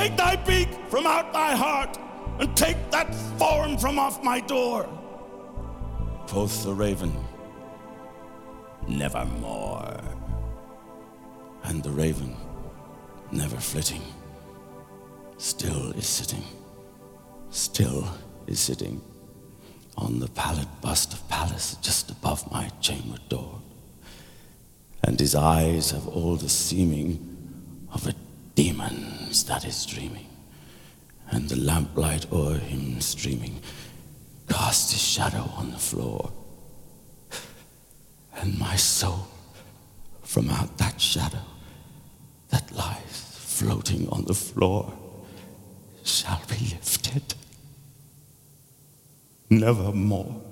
Take thy beak from out thy heart, and take that form from off my door. Quoth the raven, nevermore. And the raven, never flitting, still is sitting on the pallid bust of Pallas just above my chamber door. And his eyes have all the seeming of a demon's that is dreaming, and the lamplight o'er him streaming casts his shadow on the floor. And my soul, from out that shadow that lies floating on the floor, shall be lifted nevermore.